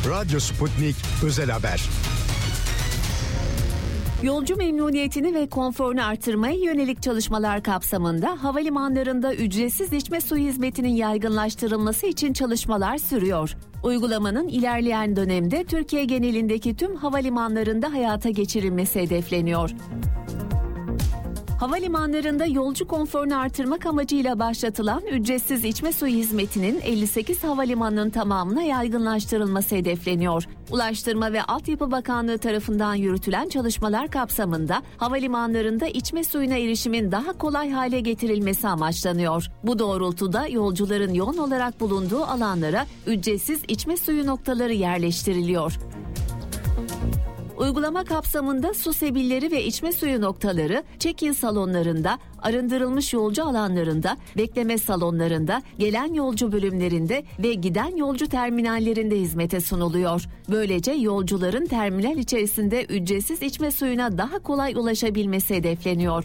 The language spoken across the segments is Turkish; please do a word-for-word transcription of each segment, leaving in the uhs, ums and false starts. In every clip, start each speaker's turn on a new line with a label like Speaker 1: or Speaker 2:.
Speaker 1: Radyo Sputnik Özel Haber.
Speaker 2: Yolcu memnuniyetini ve konforunu artırmaya yönelik çalışmalar kapsamında havalimanlarında ücretsiz içme suyu hizmetinin yaygınlaştırılması için çalışmalar sürüyor. Uygulamanın ilerleyen dönemde Türkiye genelindeki tüm havalimanlarında hayata geçirilmesi hedefleniyor. Havalimanlarında yolcu konforunu artırmak amacıyla başlatılan ücretsiz içme suyu hizmetinin elli sekiz havalimanının tamamına yaygınlaştırılması hedefleniyor. Ulaştırma ve Altyapı Bakanlığı tarafından yürütülen çalışmalar kapsamında havalimanlarında içme suyuna erişimin daha kolay hale getirilmesi amaçlanıyor. Bu doğrultuda yolcuların yoğun olarak bulunduğu alanlara ücretsiz içme suyu noktaları yerleştiriliyor. Uygulama kapsamında su sebilleri ve içme suyu noktaları, check-in salonlarında, arındırılmış yolcu alanlarında, bekleme salonlarında, gelen yolcu bölümlerinde ve giden yolcu terminallerinde hizmete sunuluyor. Böylece yolcuların terminal içerisinde ücretsiz içme suyuna daha kolay ulaşabilmesi hedefleniyor.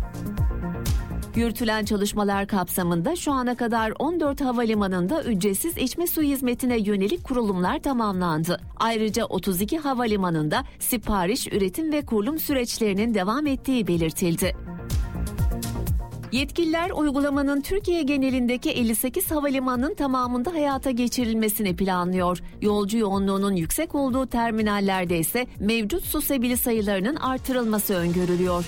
Speaker 2: Yürütülen çalışmalar kapsamında şu ana kadar on dört havalimanında ücretsiz içme suyu hizmetine yönelik kurulumlar tamamlandı. Ayrıca otuz iki havalimanında sipariş, üretim ve kurulum süreçlerinin devam ettiği belirtildi. Yetkililer uygulamanın Türkiye genelindeki elli sekiz havalimanının tamamında hayata geçirilmesini planlıyor. Yolcu yoğunluğunun yüksek olduğu terminallerde ise mevcut su sebili sayılarının artırılması öngörülüyor.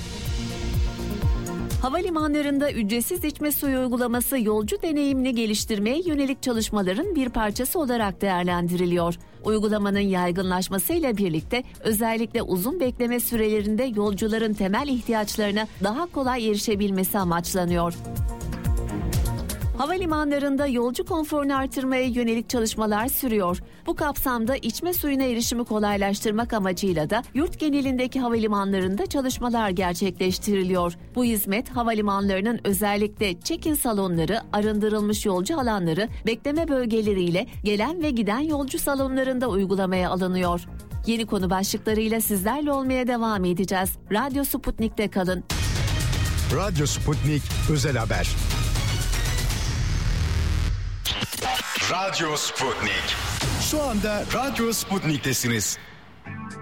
Speaker 2: Havalimanlarında ücretsiz içme suyu uygulaması yolcu deneyimini geliştirmeye yönelik çalışmaların bir parçası olarak değerlendiriliyor. Uygulamanın yaygınlaşmasıyla birlikte özellikle uzun bekleme sürelerinde yolcuların temel ihtiyaçlarına daha kolay erişebilmesi amaçlanıyor. Havalimanlarında yolcu konforunu artırmaya yönelik çalışmalar sürüyor. Bu kapsamda içme suyuna erişimi kolaylaştırmak amacıyla da yurt genelindeki havalimanlarında çalışmalar gerçekleştiriliyor. Bu hizmet havalimanlarının özellikle check-in salonları, arındırılmış yolcu alanları, bekleme bölgeleriyle gelen ve giden yolcu salonlarında uygulamaya alınıyor. Yeni konu başlıklarıyla sizlerle olmaya devam edeceğiz. Radyo Sputnik'te kalın.
Speaker 1: Radyo Sputnik Özel Haber. Radyo Sputnik. Şu anda Radyo Sputnik'tesiniz.